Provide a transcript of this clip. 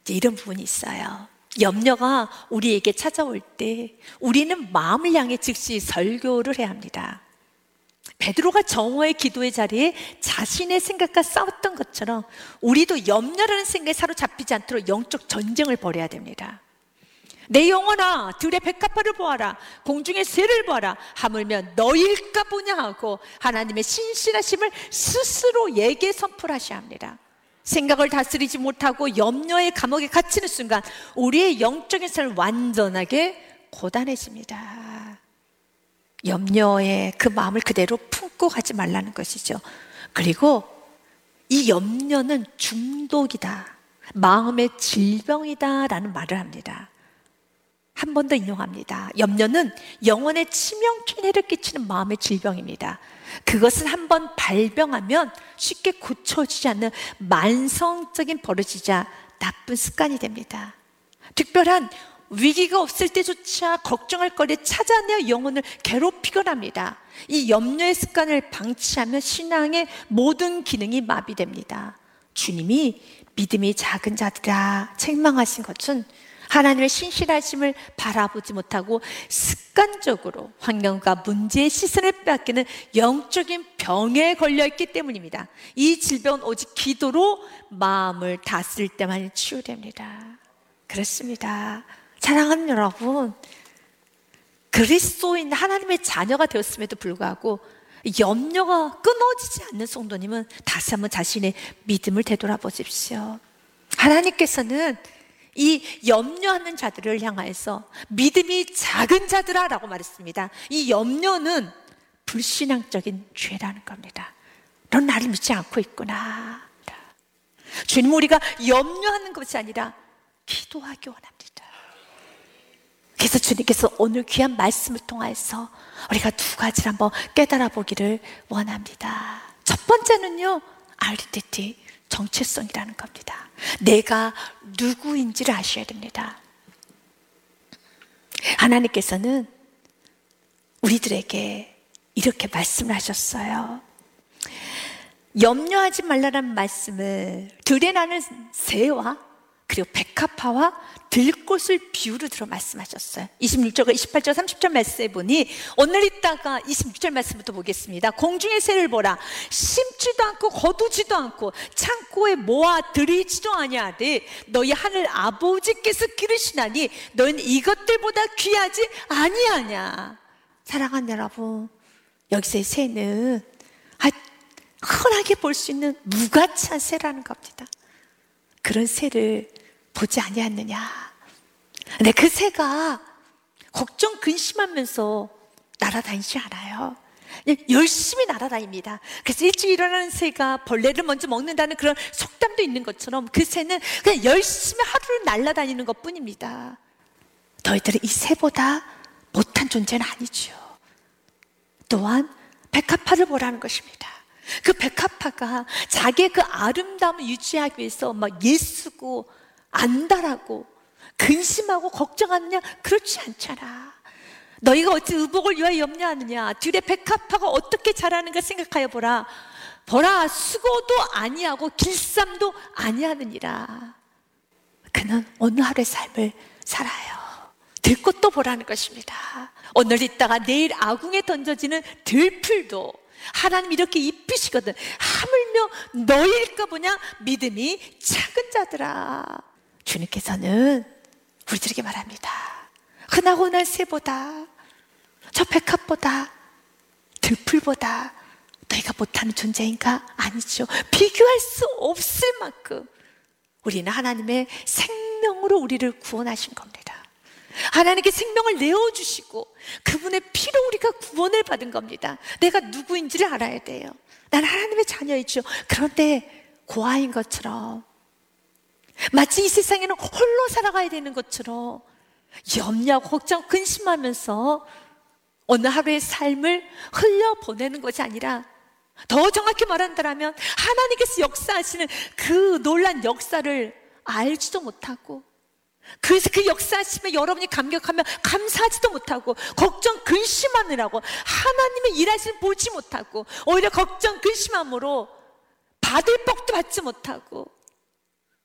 이런 부분이 있어요. 염려가 우리에게 찾아올 때 우리는 마음을 향해 즉시 설교를 해야 합니다. 베드로가 정오의 기도의 자리에 자신의 생각과 싸웠던 것처럼 우리도 염려라는 생각에 사로잡히지 않도록 영적 전쟁을 벌여야 됩니다. 내 영혼아, 들의 백합화를 보아라, 공중의 새를 보아라, 하물며 너일까 보냐 하고 하나님의 신실하심을 스스로에게 선포하셔야 합니다. 생각을 다스리지 못하고 염려의 감옥에 갇히는 순간 우리의 영적인 삶은 완전하게 고단해집니다. 염려의 그 마음을 그대로 품고 가지 말라는 것이죠. 그리고 이 염려는 중독이다, 마음의 질병이다 라는 말을 합니다. 한 번 더 인용합니다. 염려는 영혼에 치명적인 해를 끼치는 마음의 질병입니다. 그것은 한 번 발병하면 쉽게 고쳐지지 않는 만성적인 버릇이자 나쁜 습관이 됩니다. 특별한 위기가 없을 때조차 걱정할 거리에 찾아내어 영혼을 괴롭히곤 합니다. 이 염려의 습관을 방치하면 신앙의 모든 기능이 마비됩니다. 주님이 믿음이 작은 자들아 책망하신 것은 하나님의 신실하심을 바라보지 못하고 습관적으로 환경과 문제의 시선을 빼앗기는 영적인 병에 걸려있기 때문입니다. 이 질병은 오직 기도로 마음을 다스릴 때만 치유됩니다. 그렇습니다. 사랑하는 여러분, 그리스도인 하나님의 자녀가 되었음에도 불구하고 염려가 끊어지지 않는 성도님은 다시 한번 자신의 믿음을 되돌아보십시오. 하나님께서는 이 염려하는 자들을 향하여서 믿음이 작은 자들아 라고 말했습니다. 이 염려는 불신앙적인 죄라는 겁니다. 넌 나를 믿지 않고 있구나. 주님, 우리가 염려하는 것이 아니라 기도하기 원합니다. 그래서 주님께서 오늘 귀한 말씀을 통해서 우리가 두 가지를 한번 깨달아 보기를 원합니다. 첫 번째는요, 아이덴티티, 정체성이라는 겁니다. 내가 누구인지를 아셔야 됩니다. 하나님께서는 우리들에게 이렇게 말씀을 하셨어요. 염려하지 말라는 말씀을 들에 나는 새와 그리고 백합화와 들꽃을 비유로 들어 말씀하셨어요. 26절과 28절 30절 말씀에 보니 오늘 있다가 26절 말씀부터 보겠습니다. 공중의 새를 보라, 심지도 않고 거두지도 않고 창고에 모아 들이지도 아니하되 너희 하늘 아버지께서 기르시나니 너희는 이것들보다 귀하지 아니하냐. 사랑하는 여러분, 여기서의 새는 흔하게 볼 수 있는 무가치한 새라는 겁니다. 그런 새를 보지 아니하느냐. 근데 그 새가 걱정 근심하면서 날아다니지 않아요. 열심히 날아다닙니다. 그래서 일찍 일어나는 새가 벌레를 먼저 먹는다는 그런 속담도 있는 것처럼 그 새는 그냥 열심히 하루를 날아다니는 것 뿐입니다. 너희들은 이 새보다 못한 존재는 아니죠. 또한 백합화를 보라는 것입니다. 그 백합화가 자기의 그 아름다움을 유지하기 위해서 막 애쓰고 안달하고 근심하고 걱정하느냐? 그렇지 않잖아. 너희가 어찌 의복을 위하여 염려하느냐? 들의 백합화가 어떻게 자라는가 생각하여 보라. 보라, 수고도 아니하고 길쌈도 아니하느니라. 그는 오늘 하루의 삶을 살아요. 들꽃도 보라는 것입니다. 오늘 있다가 내일 아궁에 던져지는 들풀도 하나님 이렇게 입히시거든. 하물며 너희일까 보냐? 믿음이 작은 자들아. 주님께서는 우리들에게 말합니다. 흔하고 난 새보다, 저 백합보다, 들풀보다 너희가 못하는 존재인가? 아니죠. 비교할 수 없을 만큼 우리는 하나님의 생명으로 우리를 구원하신 겁니다. 하나님께 생명을 내어주시고 그분의 피로 우리가 구원을 받은 겁니다. 내가 누구인지를 알아야 돼요. 난 하나님의 자녀이죠. 그런데 고아인 것처럼, 마치 이 세상에는 홀로 살아가야 되는 것처럼 염려하고 걱정, 근심하면서 어느 하루의 삶을 흘려보내는 것이 아니라, 더 정확히 말한다면 하나님께서 역사하시는 그 놀란 역사를 알지도 못하고, 그래서 그 역사하심에 여러분이 감격하며 감사하지도 못하고, 걱정 근심하느라고 하나님의 일하심을 보지 못하고, 오히려 걱정 근심함으로 받을 복도 받지 못하고